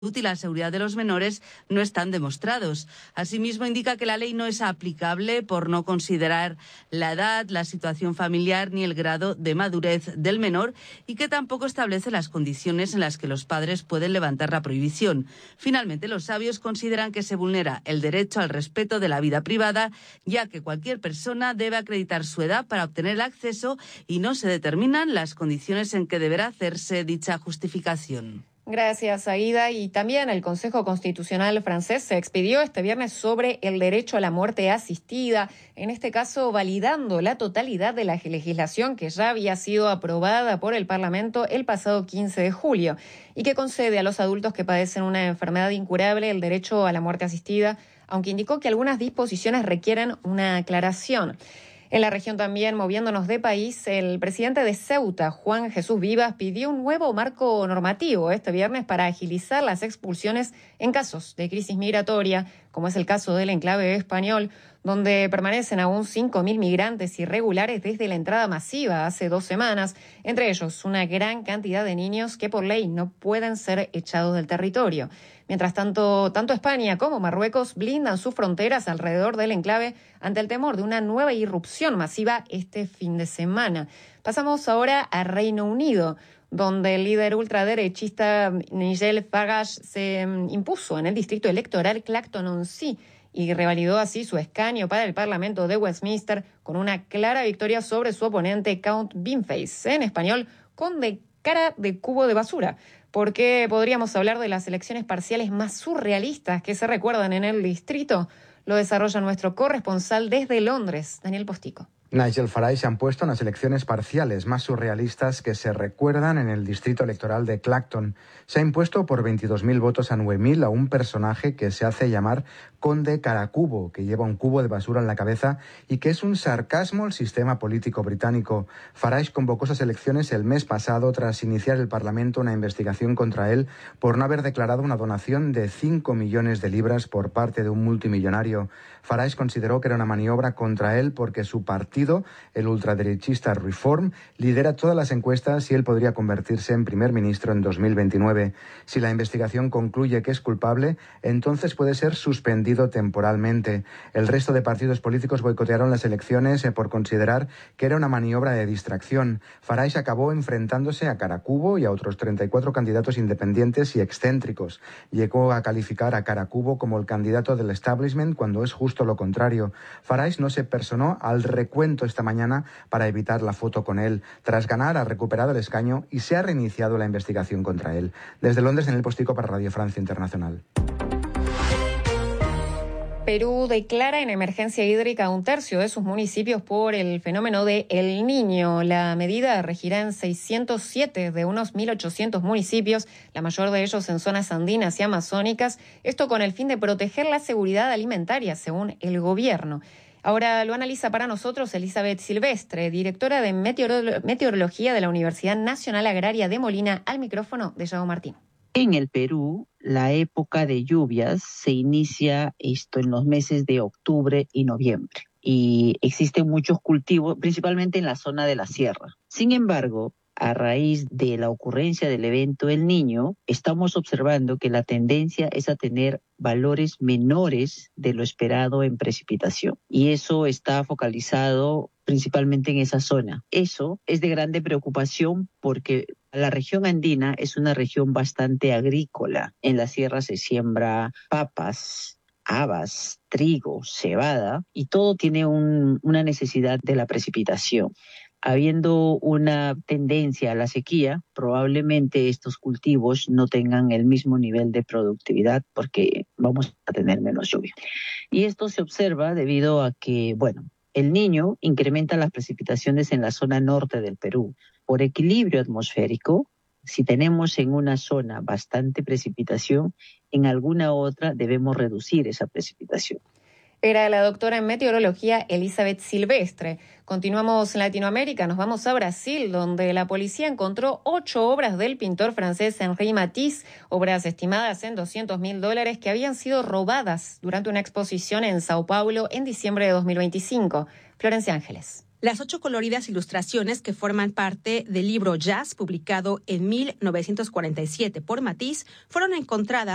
y la seguridad de los menores no están demostrados. Asimismo, indica que la ley no es aplicable por no considerar la edad, la situación familiar ni el grado de madurez del menor y que tampoco establece las condiciones en las que los padres pueden levantar la prohibición. Finalmente, los sabios consideran que se vulnera el derecho al respeto de la vida privada, ya que cualquier persona debe acreditar su edad para obtener el acceso y no se determinan las condiciones en que deberá hacerse dicha justificación. Gracias, Aida. Y también el Consejo Constitucional francés se expidió este viernes sobre el derecho a la muerte asistida, en este caso validando la totalidad de la legislación que ya había sido aprobada por el Parlamento el pasado 15 de julio y que concede a los adultos que padecen una enfermedad incurable el derecho a la muerte asistida, aunque indicó que algunas disposiciones requieren una aclaración. En la región también, moviéndonos de país, el presidente de Ceuta, Juan Jesús Vivas, pidió un nuevo marco normativo este viernes para agilizar las expulsiones en casos de crisis migratoria, como es el caso del enclave español, donde permanecen aún 5.000 migrantes irregulares desde la entrada masiva hace 2 semanas, entre ellos una gran cantidad de niños que por ley no pueden ser echados del territorio. Mientras tanto, tanto España como Marruecos blindan sus fronteras alrededor del enclave ante el temor de una nueva irrupción masiva este fin de semana. Pasamos ahora a Reino Unido, donde el líder ultraderechista Nigel Farage se impuso en el distrito electoral Clacton-on-Sea y revalidó así su escaño para el Parlamento de Westminster con una clara victoria sobre su oponente Count Beanface, en español, conde cara de cubo de basura, porque podríamos hablar de las elecciones parciales más surrealistas que se recuerdan en el distrito. Lo desarrolla nuestro corresponsal desde Londres, Daniel Postico. Nigel Farage se han puesto en las elecciones parciales más surrealistas que se recuerdan en el distrito electoral de Clacton. Se ha impuesto por 22.000 votos a 9.000 a un personaje que se hace llamar Conde Caracubo, que lleva un cubo de basura en la cabeza y que es un sarcasmo al sistema político británico. Farage convocó esas elecciones el mes pasado tras iniciar el Parlamento una investigación contra él por no haber declarado una donación de 5 millones de libras por parte de un multimillonario. Farage consideró que era una maniobra contra él porque su partido, el ultraderechista Reform, lidera todas las encuestas y él podría convertirse en primer ministro en 2029. Si la investigación concluye que es culpable, entonces puede ser suspendido temporalmente. El resto de partidos políticos boicotearon las elecciones por considerar que era una maniobra de distracción. Farage acabó enfrentándose a Caracubo y a otros 34 candidatos independientes y excéntricos. Llegó a calificar a Caracubo como el candidato del establishment cuando es justo lo contrario. Farage no se personó al recuento esta mañana para evitar la foto con él. Tras ganar, ha recuperado el escaño y se ha reiniciado la investigación contra él. Desde Londres, Daniel Postico para Radio Francia Internacional. Perú declara en emergencia hídrica a 1/3 de sus municipios por el fenómeno de El Niño. La medida regirá en 607 de unos 1.800 municipios, la mayor de ellos en zonas andinas y amazónicas, esto con el fin de proteger la seguridad alimentaria, según el gobierno. Ahora lo analiza para nosotros Elizabeth Silvestre, directora de Meteorología de la Universidad Nacional Agraria de Molina, al micrófono de Yago Martín. En el Perú, la época de lluvias se inicia en los meses de octubre y noviembre. Y existen muchos cultivos, principalmente en la zona de la sierra. Sin embargo, a raíz de la ocurrencia del evento El Niño, estamos observando que la tendencia es a tener valores menores de lo esperado en precipitación. Y eso está focalizado principalmente en esa zona. Eso es de grande preocupación porque la región andina es una región bastante agrícola. En la sierra se siembra papas, habas, trigo, cebada y todo tiene una necesidad de la precipitación. Habiendo una tendencia a la sequía, probablemente estos cultivos no tengan el mismo nivel de productividad porque vamos a tener menos lluvia. Y esto se observa debido a que, El Niño incrementa las precipitaciones en la zona norte del Perú. Por equilibrio atmosférico, si tenemos en una zona bastante precipitación, en alguna otra debemos reducir esa precipitación. Era la doctora en meteorología Elizabeth Silvestre. Continuamos en Latinoamérica, nos vamos a Brasil, donde la policía encontró 8 obras del pintor francés Henri Matisse, obras estimadas en $200.000 que habían sido robadas durante una exposición en Sao Paulo en diciembre de 2025. Florencia Ángeles. Las 8 coloridas ilustraciones que forman parte del libro Jazz, publicado en 1947 por Matisse, fueron encontradas